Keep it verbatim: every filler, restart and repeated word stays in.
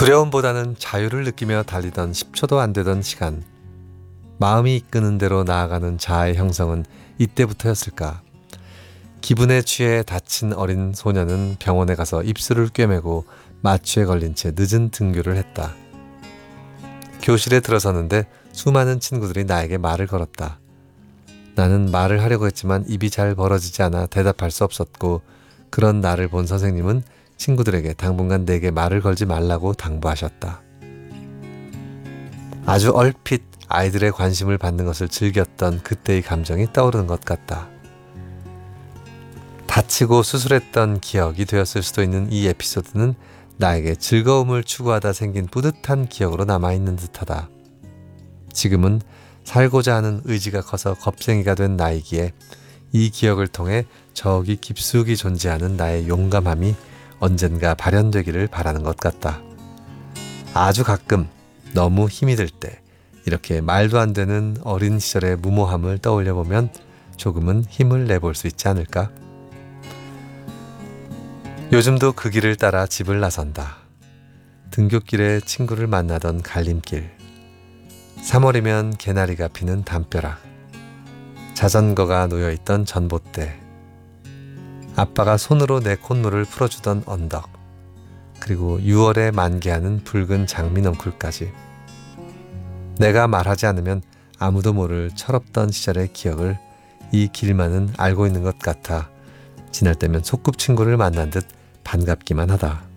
두려움보다는 자유를 느끼며 달리던 십 초도 안 되던 시간. 마음이 이끄는 대로 나아가는 자아의 형성은 이때부터였을까. 기분에 취해 다친 어린 소녀는 병원에 가서 입술을 꿰매고 마취에 걸린 채 늦은 등교를 했다. 교실에 들어섰는데 수많은 친구들이 나에게 말을 걸었다. 나는 말을 하려고 했지만 입이 잘 벌어지지 않아 대답할 수 없었고, 그런 나를 본 선생님은 친구들에게 당분간 내게 말을 걸지 말라고 당부하셨다. 아주 얼핏 아이들의 관심을 받는 것을 즐겼던 그때의 감정이 떠오르는 것 같다. 다치고 수술했던 기억이 되었을 수도 있는 이 에피소드는 나에게 즐거움을 추구하다 생긴 뿌듯한 기억으로 남아있는 듯하다. 지금은 살고자 하는 의지가 커서 겁쟁이가 된 나이기에 이 기억을 통해 저기 깊숙이 존재하는 나의 용감함이 언젠가 발현되기를 바라는 것 같다. 아주 가끔 너무 힘이 들 때 이렇게 말도 안 되는 어린 시절의 무모함을 떠올려 보면 조금은 힘을 내볼 수 있지 않을까? 요즘도 그 길을 따라 집을 나선다. 등굣길에 친구를 만나던 갈림길. 삼월이면 개나리가 피는 담벼락. 자전거가 놓여있던 전봇대. 아빠가 손으로 내 콧물을 풀어주던 언덕. 그리고 유월에 만개하는 붉은 장미넝쿨까지. 내가 말하지 않으면 아무도 모를 철없던 시절의 기억을 이 길만은 알고 있는 것 같아 지날 때면 소꿉친구를 만난 듯 반갑기만 하다.